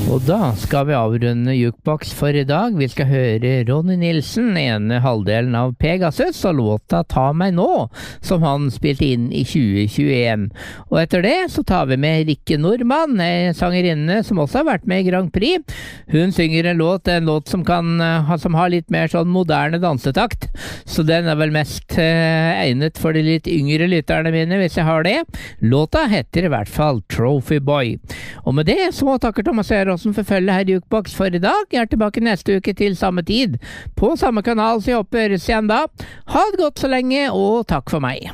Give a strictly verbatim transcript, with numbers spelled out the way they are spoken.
Og da skal vi avrunde Jukebox for i dag. Vi skal høre Ronny Nilsen, ene halvdelen av Pegasus, og låta Ta meg nå, som han spilte inn i tjue tjueen. Og etter det så tar vi med Rikke Normann, en sangerinne som også har vært med i Grand Prix. Hun synger en låt, en låt som, kan, som har litt mer sånn moderne dansetakt, så den er vel mest eh, egnet for de litt yngre lytterne mine, hvis jeg har det. Låta heter i hvert fall Trophy Boy. Og med det så takker Thomas Eråsen for følge her i Jukebox for i dag. Jeg er tilbake neste uke til samme tid, på samme kanal, så jeg håper høres igjen da. Ha det godt så lenge, og takk for meg.